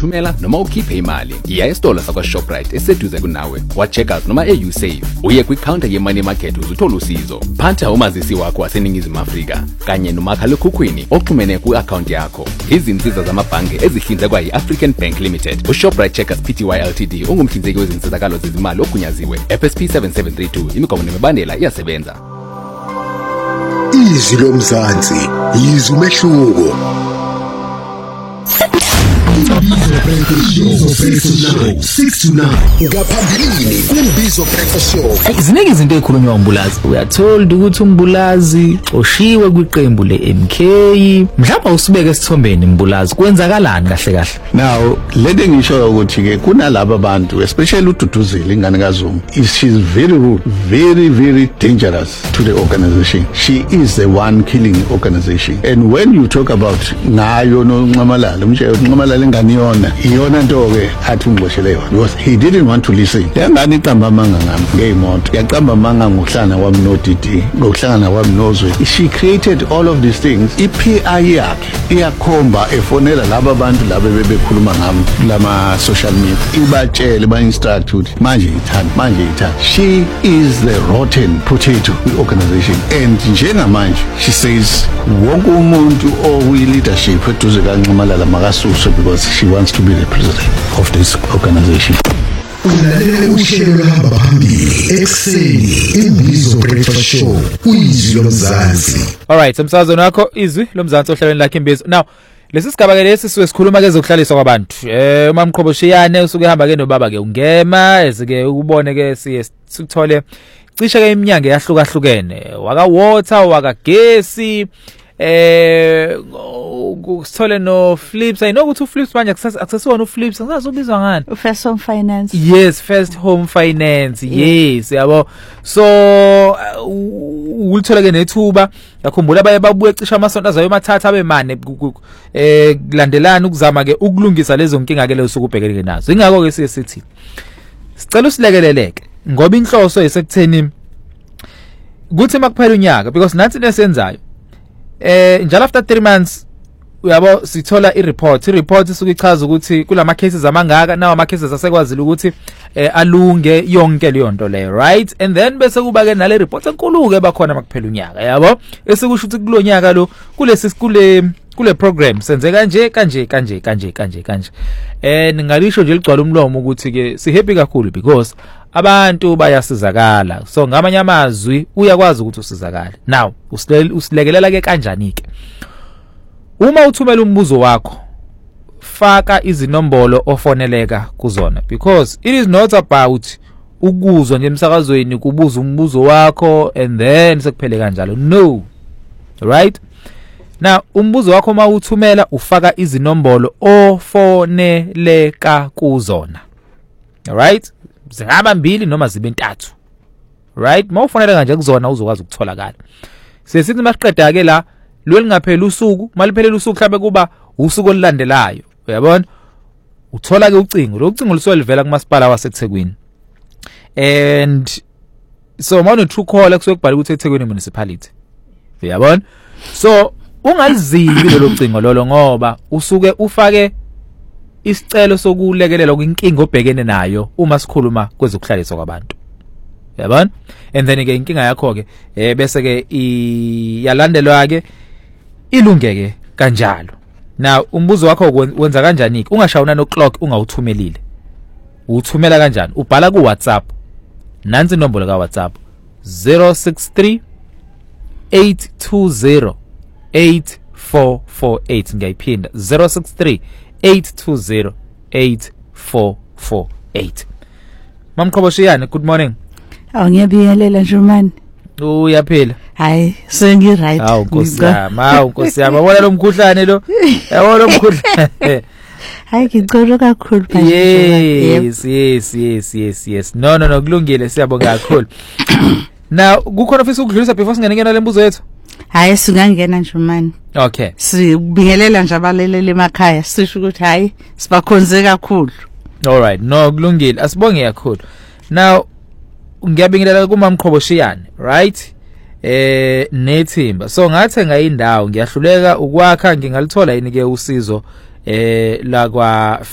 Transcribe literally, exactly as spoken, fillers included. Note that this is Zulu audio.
uthumela noma ukhiphe imali. Iya esitolo sakwa Shoprite eseduze kunawe. Wa-Checkers noma e-Usave. Uye kwi-counter ye-Money Market uzuthola usizo. Phatha umazisi wakho waseNingizimu Afrika kanye nomakhalekhukhwini oxhumene ku-account yakho. Izinsiza zamabhange ezihlinzekwa yi-African Bank Limited. uShoprite Checkers Pty Ltd ungumhlinzeki wezinsizakalo zezimali ogunyaziwe. F S P seven seven three two imigomo nemibandela iyasebenza. Izwi lomzansi, izwi umehluko. Imbizo Breakfast Show six to nine ungaphambili kuMbizo Breakfast Show. Ziningi izinto ezikhulunywa uMbulazi. Uyathola ukuthi uMbulazi oshiwe kwiqembu le-M K. Mhlawumbe usibeke esithombeni Mbulazi kwenzakalani kahle kahle? Now lento ngisho ukuthi ke kunalabo abantu especially uDuduzile ingane kaZuma, she's very rude, very very dangerous to the organization. She is the one killing the organization. And when you talk about ngayo noNxamalala, umshe uNxamalala nganiyona iyona nto ke athi ungxoshele yona because he didn't want to listen. Yangani iqamba amanga ngami ngeimoto, yaqamba amanga ngokuhlana kwami noDidi, ngokuhlangana kwami noZwe. She created all of these things. I-P R yakhe iyakhomba efonela laba abantu laba bebekhuluma ngami lama social media, ibatshele ba instruct ukuthi manje ithanda manje ithanda. She is the rotten potato organization, and njengamanje she says wonke umuntu owi leadership eduze kaNxamalala makasuswe because she wants to be the president of this organization. Ulalele uhlelo lahamba phambili ekseni Imbizo Breakfast Show Izwi lomzansi. All right, umsazweni wakho Izwi lomzansi ohlelweni lakhe Imbizo. Now lesi sigaba ke lesi sikhuluma ke zokuhlaliswa kwabantu. Eh uma Mqhoboshiyane usuke ehamba ke nobaba ke ungema ezike ubone ke siye sikuthole cishe ke iminyango yahlukahlukene waka water waka gesi eh kusithole no Flips. I know ukuthi uFlips manje akusesiwona uFlips, ngisazi ubizwa ngani? First Home Finance. Yes, First Home Finance. Yes, yabo. So ulithola ke nethuba yakhumbula abaye babuye cisha amasonto azayo mathatha abemane eh kulandelana ukuzama ke ukulungisa lezo nkinga ke leso kubhekeleke nazo. Ingakho ke siye sithi sicela usilekeleleke ngoba inhloso yesekutheni kuthi makuphela unyaka because nathi nesenzayo eh njalo after three months uyabo sithola i-report i-report isuke ichaza ukuthi kulama cases amangaka nawo ama cases asekwazile ukuthi eh, alunge yonke leyo nto leyo, right? And then bese kuba ke nale report enkulu ke bakhona makuphela unyaka yabo esikusho ukuthi kulonyaka lo kulesi kule kule program senze kanje kanje kanje kanje kanje kanje eh ngalisho nje ligcwala umlomo ukuthi ke si happy kakhulu because abantu bayasizakala. So ngamanye amazwi uyakwazi ukuthi usizakale. Now usilekelela ke kanjani ke? Uma uthumela umbuzo wakho faka izinombolo ofoneleka kuzona because it is not about ukuzwa nje emsakazweni kubuza umbuzo wakho and then sekuphele kanjalo. No. Right? Now umbuzo wakho mawuthumela ufaka izinombolo ofoneleka kuzona. Alright? Zingaba mbili noma zibe ntathu. Right? Mawufonela kanje kuzona uzokwazi ukutholakala. Sesithi masiqeda ke la lwelingaphela usuku, maliphelele usuku mhlawumbe kuba usuku olulandelayo. Uyabona? Uthola ke ucingo. Lo ucingo lusolivela kumasipala waseThekwini. And so mawune true call kusuke kubhala ukuthi eThekwini municipality. Uyabona? So ungalizibi lelo cingo lolo ngoba usuke ufake isicelo sokulekelela kwinkinga obhekene nayo uma sikhuluma kwezokuhlaliswa kwabantu. Yabona? And then ke inkinga yakho ke eh bese ke iyalandelwa ke ilungeke kanjalo. Now umbuzo wakho wenza kanjani? Ungashawuna no clock ungawuthumelile. Uthumela kanjani? Ubhala ku WhatsApp. Nansi inombolo ka WhatsApp zero six three eight two zero eight four four eight. Ngiyayiphinda zero six three eight two zero eight four four eight. Mamqhoboshiyane, good morning. Awu ngiyabingelela nje man. Uyaphila? Hayi, sengi right. Awu nkosiyami, awu nkosiyami. Wabona lo mkhuhlane lo? Yabona lo mkhuhlane. Hayi ngicela kakhulu manje. Yes, yes, yes, yes, yes. No no no kulungile siyabonga kakhulu. Now kukhona ofisa ukudlulisa before singenengena lembuzo yethu? Hayi singangena nje man. Okay. Sibingelela nje abalelele emakhaya sisho ukuthi hayi sibakhonze kakhulu. All right, no kulungile. Asibonge kakhulu. Now ngiyabingelela kuma Mqhoboshiyane, right? Eh nethimba. So ngathenga indawo ngiyahluleka ukwakha ngingalithola yini ke usizo eh la kwa